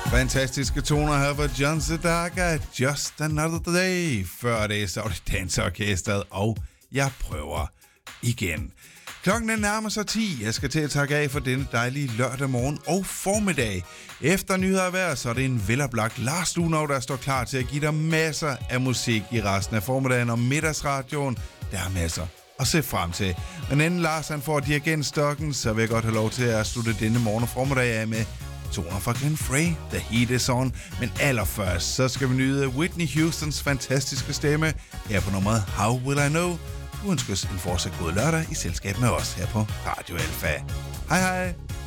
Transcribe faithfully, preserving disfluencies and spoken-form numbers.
Fantastiske toner her fra John Sedaka, Just Another Day. Før det så var det Danseorkestret, og jeg prøver igen. Klokken er nærmer sig ti. Jeg skal til at takke af for denne dejlige lørdag morgen og formiddag. Efter nyheder af vejr, så er det en veloplagt Lars Lunov, der står klar til at give dig masser af musik i resten af formiddagen og middagsradioen. Der er masser at se frem til. Men inden Lars han får dirigentstokken, så vil jeg godt have lov til at slutte denne morgen og formiddag af med toner fra Glenn Frey, The Heat Is On. Men allerførst, så skal vi nyde Whitney Houstons fantastiske stemme her på nummeret How Will I Know. Du ønskes en fortsat god lørdag i selskab med os her på Radio Alfa. Hej hej!